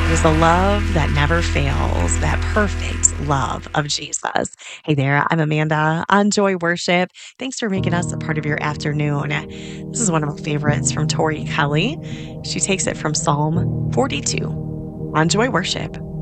It is the love that never fails, that perfect love of Jesus. Hey there, I'm Amanda on Joy Worship. Thanks for making us a part of your afternoon. This is one of my favorites from Tori Kelly. She takes it from Psalm 42 on Joy Worship.